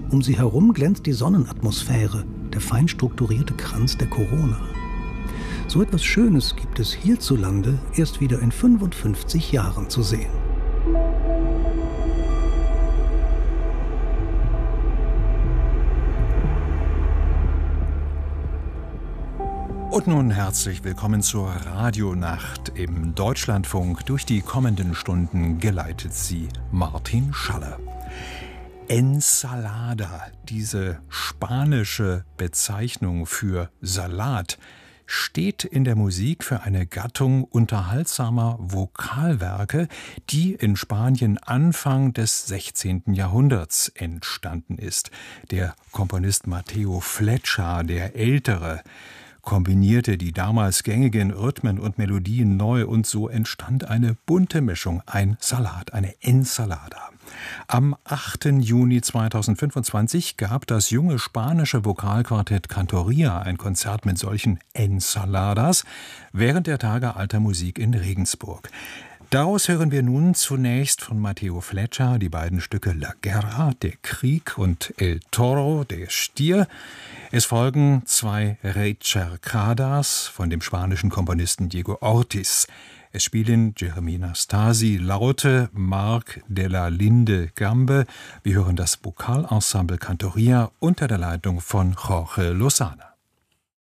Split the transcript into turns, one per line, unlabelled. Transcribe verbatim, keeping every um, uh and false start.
Um sie herum glänzt die Sonnenatmosphäre, der fein strukturierte Kranz der Korona. So etwas Schönes gibt es hierzulande erst wieder in fünfundfünfzig Jahren zu sehen.
Und nun herzlich willkommen zur Radionacht im Deutschlandfunk. Durch die kommenden Stunden geleitet sie Martin Schaller. Ensalada, diese spanische Bezeichnung für Salat, steht in der Musik für eine Gattung unterhaltsamer Vokalwerke, die in Spanien Anfang des sechzehnten Jahrhunderts entstanden ist. Der Komponist Mateo Flecha, der Ältere, kombinierte die damals gängigen Rhythmen und Melodien neu und so entstand eine bunte Mischung, ein Salat, eine Ensalada. Am achten Juni zweitausendfünfundzwanzig gab das junge spanische Vokalquartett Cantoria ein Konzert mit solchen Ensaladas während der Tage alter Musik in Regensburg. Daraus hören wir nun zunächst von Mateo Flecha die beiden Stücke La Guerra, der Krieg, und El Toro, der Stier. Es folgen zwei Recercadas von dem spanischen Komponisten Diego Ortiz. Es spielen Jeremina Stasi Laute, Marc de la Linde Gambe. Wir hören das Vokalensemble Cantoria unter der Leitung von Jorge Lozana.